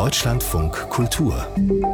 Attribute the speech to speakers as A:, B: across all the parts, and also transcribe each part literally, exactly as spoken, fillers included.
A: Deutschlandfunk Kultur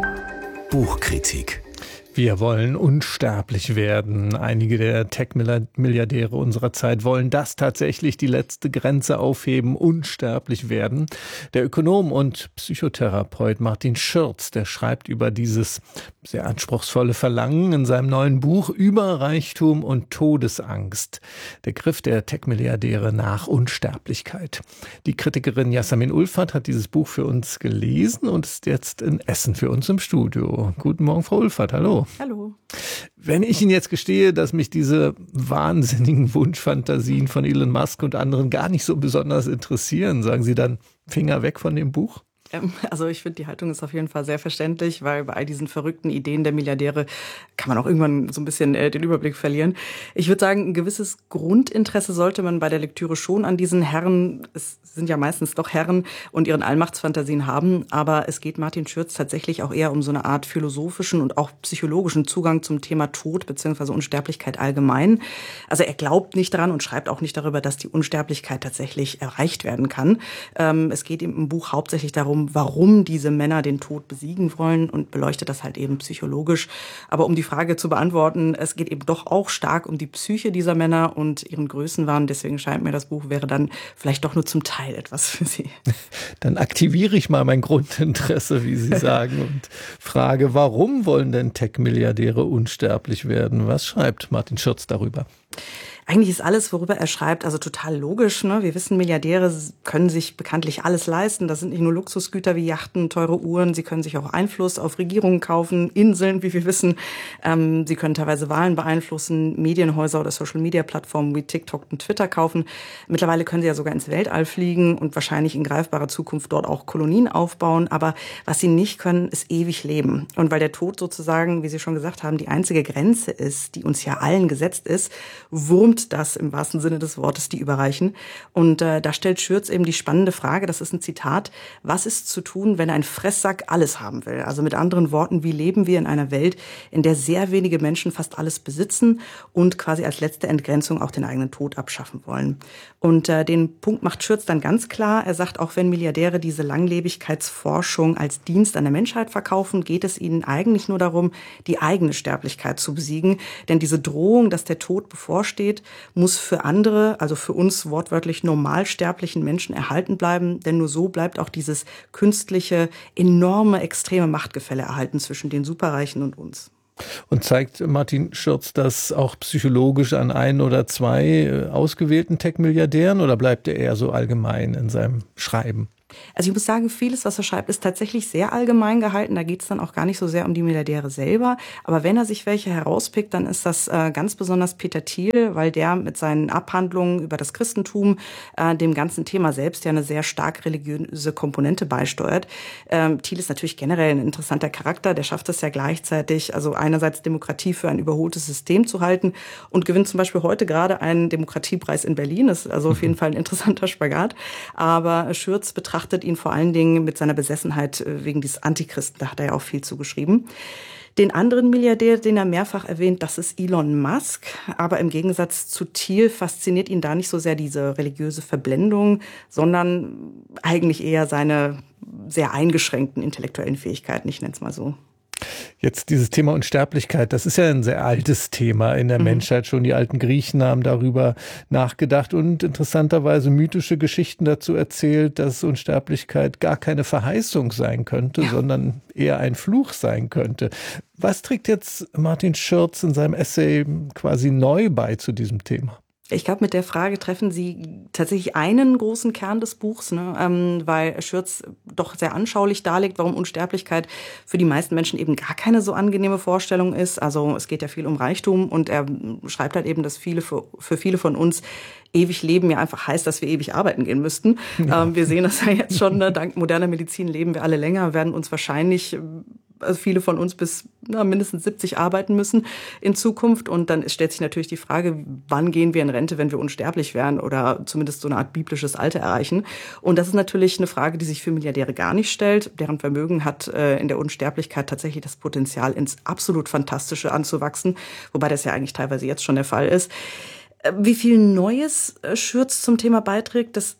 A: Buchkritik.
B: Wir wollen unsterblich werden. Einige der Tech-Milliardäre unserer Zeit wollen das tatsächlich die letzte Grenze aufheben, unsterblich werden. Der Ökonom und Psychotherapeut Martin Schürz, der schreibt über dieses sehr anspruchsvolle Verlangen in seinem neuen Buch über Reichtum und Todesangst. Der Griff der Tech-Milliardäre nach Unsterblichkeit. Die Kritikerin Yasamin Ulfert hat dieses Buch für uns gelesen und ist jetzt in Essen für uns im Studio. Guten Morgen, Frau Ulfert, hallo.
C: Hallo.
B: Wenn ich Ihnen jetzt gestehe, dass mich diese wahnsinnigen Wunschfantasien von Elon Musk und anderen gar nicht so besonders interessieren, sagen Sie dann Finger weg von dem Buch?
C: Also ich finde, die Haltung ist auf jeden Fall sehr verständlich, weil bei all diesen verrückten Ideen der Milliardäre kann man auch irgendwann so ein bisschen äh, den Überblick verlieren. Ich würde sagen, ein gewisses Grundinteresse sollte man bei der Lektüre schon an diesen Herren, es sind ja meistens doch Herren, und ihren Allmachtsfantasien haben. Aber es geht Martin Schürz tatsächlich auch eher um so eine Art philosophischen und auch psychologischen Zugang zum Thema Tod bzw. Unsterblichkeit allgemein. Also er glaubt nicht daran und schreibt auch nicht darüber, dass die Unsterblichkeit tatsächlich erreicht werden kann. Ähm, es geht ihm im Buch hauptsächlich darum, warum diese Männer den Tod besiegen wollen und beleuchtet das halt eben psychologisch. Aber um die Frage zu beantworten, es geht eben doch auch stark um die Psyche dieser Männer und ihren Größenwahn. Deswegen scheint mir, das Buch wäre dann vielleicht doch nur zum Teil etwas für Sie.
B: Dann aktiviere ich mal mein Grundinteresse, wie Sie sagen, und frage, warum wollen denn Tech-Milliardäre unsterblich werden? Was schreibt Martin Schürz darüber?
C: Eigentlich ist alles, worüber er schreibt, also total logisch. Ne? Wir wissen, Milliardäre können sich bekanntlich alles leisten. Das sind nicht nur Luxusgüter wie Yachten, teure Uhren. Sie können sich auch Einfluss auf Regierungen kaufen, Inseln, wie wir wissen. Ähm, sie können teilweise Wahlen beeinflussen, Medienhäuser oder Social-Media-Plattformen wie TikTok und Twitter kaufen. Mittlerweile können sie ja sogar ins Weltall fliegen und wahrscheinlich in greifbarer Zukunft dort auch Kolonien aufbauen. Aber was sie nicht können, ist ewig leben. Und weil der Tod sozusagen, wie Sie schon gesagt haben, die einzige Grenze ist, die uns ja allen gesetzt ist, wurmt das im wahrsten Sinne des Wortes die Überreichen. Und äh, da stellt Schürz eben die spannende Frage, das ist ein Zitat, was ist zu tun, wenn ein Fresssack alles haben will? Also mit anderen Worten, wie leben wir in einer Welt, in der sehr wenige Menschen fast alles besitzen und quasi als letzte Entgrenzung auch den eigenen Tod abschaffen wollen? Und äh, den Punkt macht Schürz dann ganz klar. Er sagt, auch wenn Milliardäre diese Langlebigkeitsforschung als Dienst an der Menschheit verkaufen, geht es ihnen eigentlich nur darum, die eigene Sterblichkeit zu besiegen. Denn diese Drohung, dass der Tod bevorsteht, muss für andere, also für uns wortwörtlich normalsterblichen Menschen erhalten bleiben. Denn nur so bleibt auch dieses künstliche, enorme, extreme Machtgefälle erhalten zwischen den Superreichen und uns.
B: Und zeigt Martin Schürz das auch psychologisch an ein oder zwei ausgewählten Tech-Milliardären oder bleibt er eher so allgemein in seinem Schreiben?
C: Also ich muss sagen, vieles, was er schreibt, ist tatsächlich sehr allgemein gehalten. Da geht es dann auch gar nicht so sehr um die Milliardäre selber. Aber wenn er sich welche herauspickt, dann ist das äh, ganz besonders Peter Thiel, weil der mit seinen Abhandlungen über das Christentum äh, dem ganzen Thema selbst ja eine sehr stark religiöse Komponente beisteuert. Ähm, Thiel ist natürlich generell ein interessanter Charakter. Der schafft es ja gleichzeitig, also einerseits Demokratie für ein überholtes System zu halten und gewinnt zum Beispiel heute gerade einen Demokratiepreis in Berlin. Das ist also auf jeden Fall ein interessanter Spagat. Aber Schürz betrachtet ihn vor allen Dingen mit seiner Besessenheit wegen des Antichristen. Da hat er ja auch viel zugeschrieben. Den anderen Milliardär, den er mehrfach erwähnt, das ist Elon Musk. Aber im Gegensatz zu Thiel fasziniert ihn da nicht so sehr diese religiöse Verblendung, sondern eigentlich eher seine sehr eingeschränkten intellektuellen Fähigkeiten. Ich nenne es mal so.
B: Jetzt dieses Thema Unsterblichkeit, das ist ja ein sehr altes Thema in der mhm. Menschheit. Schon die alten Griechen haben darüber nachgedacht und interessanterweise mythische Geschichten dazu erzählt, dass Unsterblichkeit gar keine Verheißung sein könnte, ja. sondern eher ein Fluch sein könnte. Was trägt jetzt Martin Schürz in seinem Essay quasi neu bei zu diesem Thema?
C: Ich glaube, mit der Frage treffen Sie tatsächlich einen großen Kern des Buchs, ne? ähm, weil Schürz doch sehr anschaulich darlegt, warum Unsterblichkeit für die meisten Menschen eben gar keine so angenehme Vorstellung ist. Also es geht ja viel um Reichtum und er schreibt halt eben, dass viele für, für viele von uns ewig leben ja einfach heißt, dass wir ewig arbeiten gehen müssten. Ja. Ähm, wir sehen das ja jetzt schon, ne? Dank moderner Medizin leben wir alle länger, werden uns wahrscheinlich also viele von uns bis na, mindestens siebzig arbeiten müssen in Zukunft. Und dann stellt sich natürlich die Frage, wann gehen wir in Rente, wenn wir unsterblich wären oder zumindest so eine Art biblisches Alter erreichen. Und das ist natürlich eine Frage, die sich für Milliardäre gar nicht stellt. Deren Vermögen hat äh, in der Unsterblichkeit tatsächlich das Potenzial, ins absolut Fantastische anzuwachsen, wobei das ja eigentlich teilweise jetzt schon der Fall ist. Wie viel Neues Schürz zum Thema beiträgt, das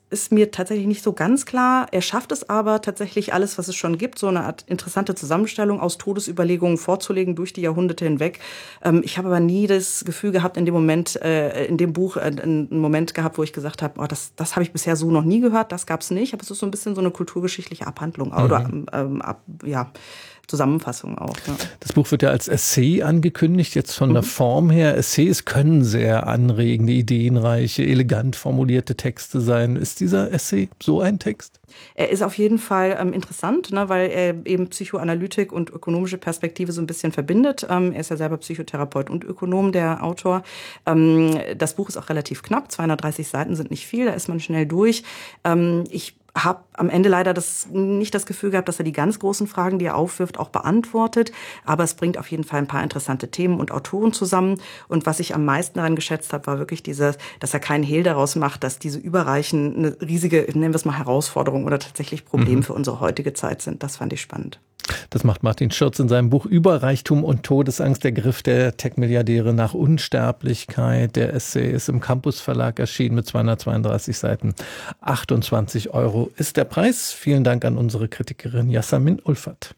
C: ist mir tatsächlich nicht so ganz klar. Er schafft es aber tatsächlich, alles, was es schon gibt, so eine Art interessante Zusammenstellung aus Todesüberlegungen vorzulegen durch die Jahrhunderte hinweg. Ähm, ich habe aber nie das Gefühl gehabt, in dem Moment, äh, in dem Buch, äh, einen Moment gehabt, wo ich gesagt habe, oh, das, das habe ich bisher so noch nie gehört, das gab es nicht. Aber es ist so ein bisschen so eine kulturgeschichtliche Abhandlung mhm. oder ähm, ab, ja, Zusammenfassung auch. Ja.
B: Das Buch wird ja als Essay angekündigt, jetzt von mhm. der Form her. Essays können sehr anregende, ideenreiche, elegant formulierte Texte sein. Ist dieser Essay so ein Text?
C: Er ist auf jeden Fall ähm, interessant, ne, weil er eben Psychoanalytik und ökonomische Perspektive so ein bisschen verbindet. Ähm, er ist ja selber Psychotherapeut und Ökonom, der Autor. Ähm, das Buch ist auch relativ knapp, zweihundertdreißig Seiten sind nicht viel, da ist man schnell durch. Ähm, ich habe am Ende leider das, nicht das Gefühl gehabt, dass er die ganz großen Fragen, die er aufwirft, auch beantwortet. Aber es bringt auf jeden Fall ein paar interessante Themen und Autoren zusammen. Und was ich am meisten daran geschätzt habe, war wirklich diese, dass er keinen Hehl daraus macht, dass diese Überreichen eine riesige, nennen wir es mal Herausforderung oder tatsächlich Problem mhm. für unsere heutige Zeit sind. Das fand ich spannend.
B: Das macht Martin Schürz in seinem Buch Überreichtum und Todesangst, der Griff der Tech-Milliardäre nach Unsterblichkeit. Der Essay ist im Campus Verlag erschienen mit zweihundertzweiunddreißig Seiten. achtundzwanzig Euro ist der Preis. Vielen Dank an unsere Kritikerin Yasamin Ulfert.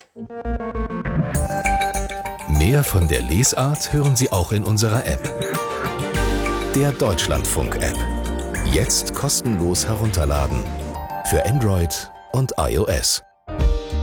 A: Mehr von der Lesart hören Sie auch in unserer App. Der Deutschlandfunk-App. Jetzt kostenlos herunterladen. Für Android und iOS.